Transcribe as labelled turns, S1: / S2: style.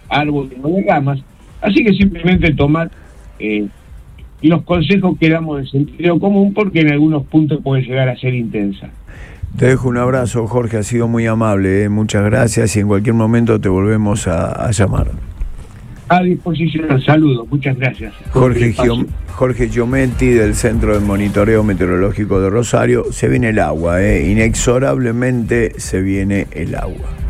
S1: árboles o de ramas. Así que simplemente tomar los consejos que damos de sentido común, porque en algunos puntos puede llegar a ser intensa.
S2: Te dejo un abrazo, Jorge, ha sido muy amable, muchas gracias, y en cualquier momento te volvemos a llamar.
S1: A disposición, saludos, muchas gracias.
S2: Jorge Giometti, del Centro de Monitoreo Meteorológico de Rosario. Se viene el agua, inexorablemente se viene el agua.